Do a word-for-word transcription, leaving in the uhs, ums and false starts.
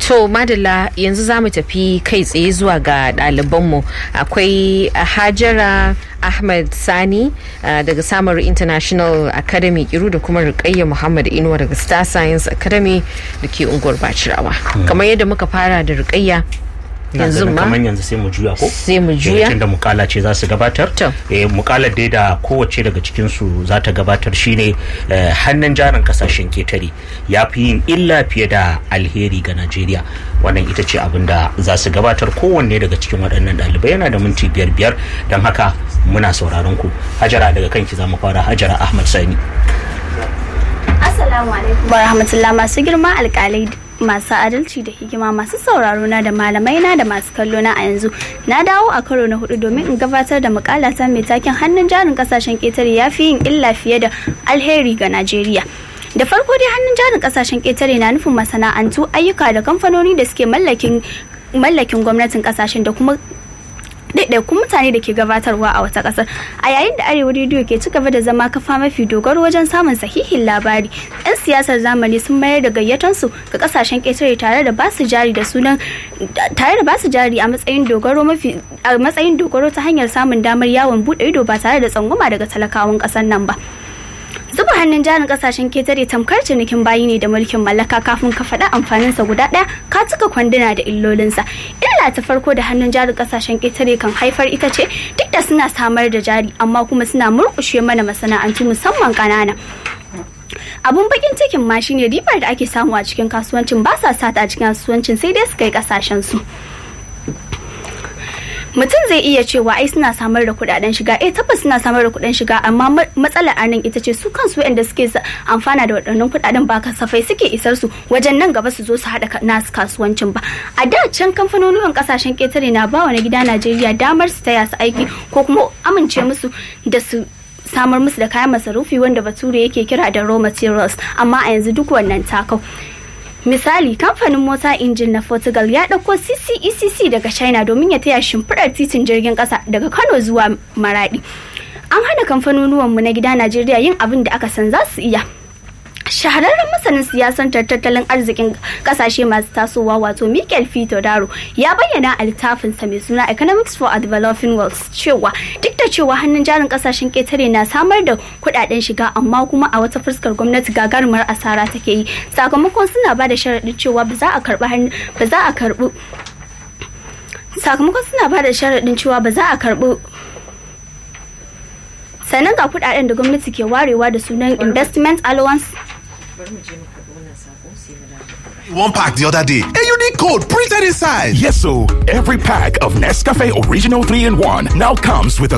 To madalla yanzu za mu tafi kai tsaye zuwa ga ɗalibanmu. Akwai Hajara Ahmad Sani uh, daga Samaru International Academy Kiru da kuma Rukayya Muhammad Inuwa daga Star Science Academy da ke unguwar Bacirawa. Hmm. Kamar yadda muka fara da Rukayya yanzu ma kamar yanzu sai mu juya ko sai mu juya tunda mukala ce za su gabatar. eh mukalar dai da kowace daga cikin su za ta gabatar shine eh, hannun jarin kasashen ketare ya fi yin illa fiye da alheri ga Najeriya. Wannan ita ce abin da za su gabatar kowanne daga cikin waɗannan ɗalibai yana da minti biyar biyar don haka muna sauraron ku. Hajara daga kanki za mu fara. Hajara Ahmad Sani. Assalamu alaikum wa rahmatullah. Masu girma alƙalai, masu adalci da hikima, masu sauraro na da malamai na da masu kallo na a yanzu, na dawo a karo na hudu domin in gabatar da makalata mai taken hannun jarin kasashen ketare ya fi yin illa fiye da alheri ga Najeriya. Da farko dai hannun jarin kasashen ketare na nufin masana'antu, ayyuka da kamfanoni da suke mallakin mallakin gwamnatin kasashen da kuma ɗaiɗaikun mutane da ke gabatarwa a wata ƙasar. A yayin da Arewa Rediyo ke ci gaba da zama kafa mafi dogaro wajen samun sahihin labari, 'yan siyasar zamani sun mayar da gayyatansu ga ƙasashen ƙetare tare da basu jari da sunan tare da basu jari a matsayin dogaro mafi a matsayin dogaro ta hanyar samun damar yawon buɗe ido ba tare da tsangwama daga talakawan ƙasar nan ba. Zuba hannun jarin kasashen ketare tamkar cinikin bayi ne da mulkin mallaka. Kafin ka faɗa amfaninsa guda ɗaya ka cika kwanduna da illolinsa. Illa ta farko da hannun jarin kasashen ketare kan haifar ita ce duk da suna samar da jari amma kuma suna murƙushe mana masana'antu musamman ƙanana. Abun bakin cikin ma shine ribar da ake samu a cikin kasuwancin ba sa sata a cikin kasuwancin sai dai su kai kasashen su. Mutum zai iya cewa ai suna samar da kudaden shiga, eh tabbas suna samar da kudaden shiga, amma matsalar anan ita ce su kansu waɗanda suke amfana da waɗannan kudaden ba kasafai suke isar su wajen nan gaba su zo su haɗa nasu kasuwancin ba. A da can kamfanonin kasashen ƙetare na ba wa na gida Najeriya damar su taya su aiki ko kuma amince musu da su samar musu da kayan masarufi wanda bature yake kira da raw materials, amma a yanzu duk wannan takau. Misali, kamfanin mota injin na Portugal ya ɗauko C C E C C daga China domin ya taya shimfiɗar titin jirgin ƙasa daga Kano zuwa Maradi. An hana kamfanonuwanmu na gida Najeriya yin abin da aka san za su iya. Shahararren masanin siyasantar tattalin arzikin kasashe masu tasowa wato Mikel Fitodaro ya bayyana a littafinsa mai suna Economics for a Developing World cewa duk da cewa hannun jarin kasashen ketare na samar da kudaden shiga amma kuma a wata fuskar gwamnati gagarumar asara take yi, sakamakon suna ba da sharaɗin cewa ba za a karɓi ba za a karɓi sakamakon suna ba da sharaɗin cewa ba za a karɓi sannan ga kudaden da gwamnati ke warewa da sunan investment allowance. One pack the other day. A unique code printed inside. Yes, so every pack of Nescafe Original three in one now comes with a